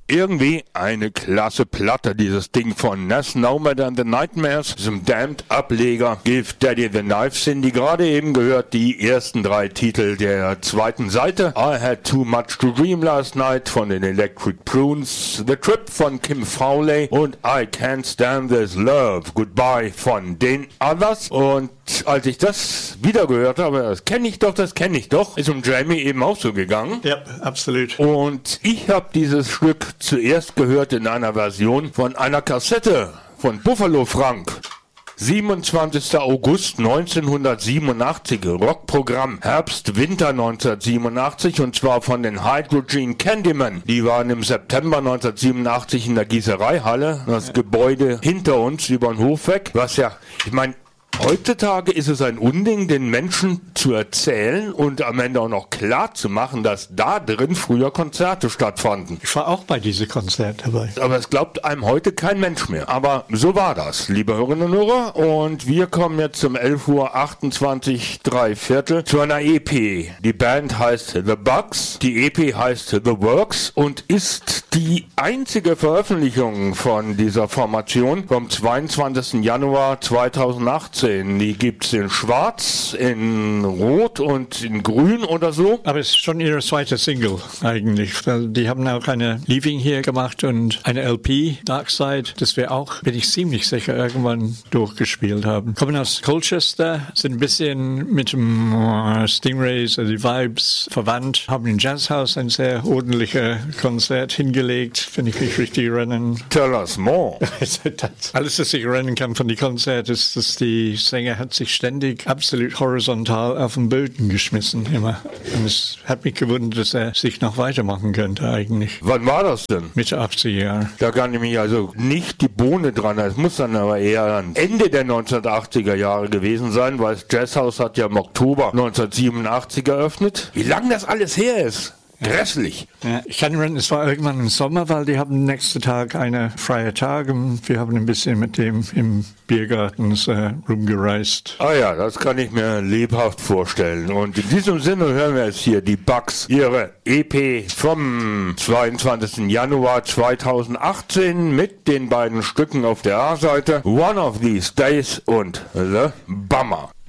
Irgendwie eine klasse Platte, dieses Ding von Nas Nomad and the Nightmares, diesem Damned-Ableger. Give Daddy the Knife sind die gerade eben gehört, die ersten 3 Titel der zweiten Seite. I Had Too Much to Dream Last Night von den Electric Prunes, The Trip von Kim Fowley und I Can't Stand This Love, Goodbye von den Others. Und als ich das wieder gehört habe, das kenne ich doch, ist um Jamie eben auch so gegangen. Ja, absolut. Und ich habe dieses Stück zuerst gehört in einer Version von einer Kassette von Buffalo Frank. 27. August 1987, Rockprogramm Herbst-Winter 1987 und zwar von den Hydrogen Candyman. Die waren im September 1987 in der Gießereihalle, das Gebäude hinter uns über den Hof weg, was ja, ich meine, heutzutage ist es ein Unding, den Menschen zu erzählen und am Ende auch noch klar zu machen, dass da drin früher Konzerte stattfanden. Ich war auch bei diesem Konzert dabei. Aber es glaubt einem heute kein Mensch mehr. Aber so war das, liebe Hörerinnen und Hörer. Und wir kommen jetzt um 11:28 3/4 zu einer EP. Die Band heißt The Bugs, die EP heißt The Works und ist die einzige Veröffentlichung von dieser Formation vom 22. Januar 2018. Die gibt's in Schwarz, in Rot und in Grün oder so. Aber es ist schon ihre zweite Single eigentlich. Die haben auch eine Leaving hier gemacht und eine LP, Dark Side, das wir auch, bin ich ziemlich sicher, irgendwann durchgespielt haben. Kommen aus Colchester, sind ein bisschen mit dem Stingrays, also die Vibes verwandt, haben im Jazzhaus ein sehr ordentliches Konzert hingelegt, wenn ich mich richtig erinnere. Tell us more. Alles, was ich erinnern kann von den Konzerten, ist, dass die Sänger hat sich ständig absolut horizontal auf den Boden geschmissen, immer. Und es hat mich gewundert, dass er sich noch weitermachen könnte eigentlich. Wann war das denn? Mitte 80er Jahre. Da kann ich mich also nicht die Bohne dran. Es muss dann aber eher Ende der 1980er Jahre gewesen sein, weil das Jazzhaus hat ja im Oktober 1987 eröffnet. Wie lange das alles her ist? Grässlich. Ja, ich kann erinnern, es war irgendwann im Sommer, weil die haben nächsten Tag einen freien Tag und wir haben ein bisschen mit dem im Biergarten rumgereist. Ah ja, das kann ich mir lebhaft vorstellen. Und in diesem Sinne hören wir jetzt hier die Bugs, ihre EP vom 22. Januar 2018 mit den beiden Stücken auf der A-Seite, One of These Days und The Bummer.